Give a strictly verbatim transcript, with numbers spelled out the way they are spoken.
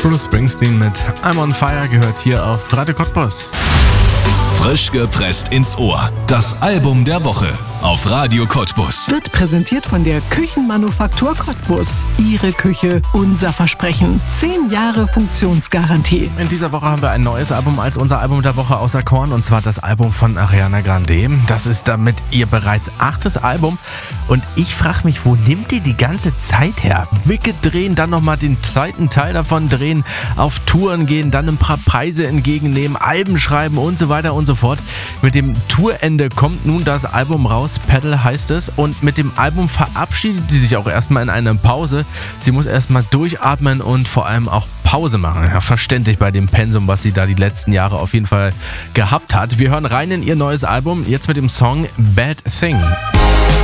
Bruce Springsteen mit I'm on Fire gehört hier auf Radio Cottbus. Frisch gepresst ins Ohr. Das Album der Woche auf Radio Cottbus. Wird präsentiert von der Küchenmanufaktur Cottbus. Ihre Küche, unser Versprechen. Zehn Jahre Funktionsgarantie. In dieser Woche haben wir ein neues Album als unser Album der Woche außer Korn, und zwar das Album von Ariana Grande. Das ist damit ihr bereits achtes Album, und ich frage mich, wo nimmt die die ganze Zeit her? Wicked drehen, dann nochmal den zweiten Teil davon drehen, auf Touren gehen, dann ein paar Preise entgegennehmen, Alben schreiben und so weiter und so fort. Mit dem Tourende kommt nun das Album raus, Pedal heißt es, und mit dem Album verabschiedet sie sich auch erstmal in eine Pause. Sie muss erstmal durchatmen und vor allem auch Pause machen. Ja, verständlich bei dem Pensum, was sie da die letzten Jahre auf jeden Fall gehabt hat. Wir hören rein in ihr neues Album, jetzt mit dem Song Bad Thing.